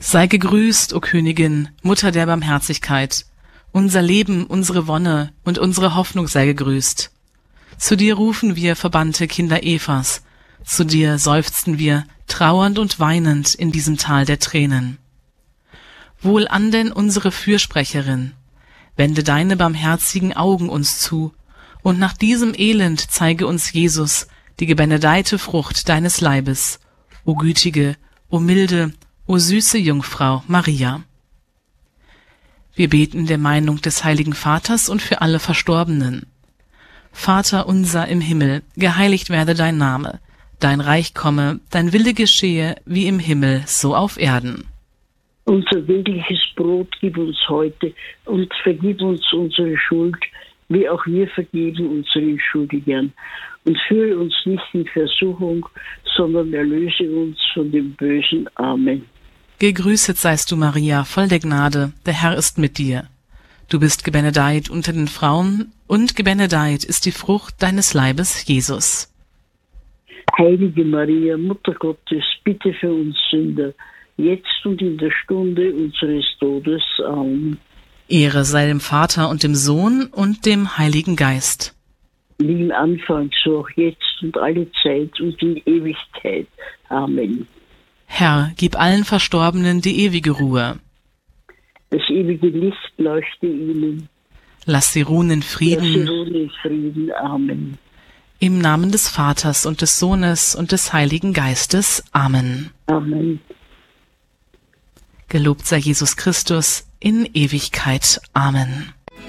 Sei gegrüßt, o Königin, Mutter der Barmherzigkeit. Unser Leben, unsere Wonne und unsere Hoffnung sei gegrüßt. Zu dir rufen wir, verbannte Kinder Evas. Zu dir seufzen wir, trauernd und weinend in diesem Tal der Tränen. Wohlan denn unsere Fürsprecherin, wende deine barmherzigen Augen uns zu, und nach diesem Elend zeige uns Jesus, die gebenedeite Frucht deines Leibes, o gütige, o milde, o süße Jungfrau Maria. Wir beten der Meinung des Heiligen Vaters und für alle Verstorbenen. Vater unser im Himmel, geheiligt werde dein Name, dein Reich komme, dein Wille geschehe, wie im Himmel, so auf Erden. Unser tägliches Brot gib uns heute und vergib uns unsere Schuld, wie auch wir vergeben unseren Schuldigern. Und führe uns nicht in Versuchung, sondern erlöse uns von dem Bösen. Amen. Gegrüßet seist du, Maria, voll der Gnade, der Herr ist mit dir. Du bist gebenedeit unter den Frauen, und gebenedeit ist die Frucht deines Leibes, Jesus. Heilige Maria, Mutter Gottes, bitte für uns Sünder, jetzt und in der Stunde unseres Todes. Amen. Ehre sei dem Vater und dem Sohn und dem Heiligen Geist. Wie im Anfang, so auch jetzt und alle Zeit und in Ewigkeit. Amen. Herr, gib allen Verstorbenen die ewige Ruhe. Das ewige Licht leuchte ihnen. Lass sie ruhen in Lass sie Frieden. ruhen in Frieden. Amen. Im Namen des Vaters und des Sohnes und des Heiligen Geistes. Amen. Amen. Gelobt sei Jesus Christus in Ewigkeit. Amen.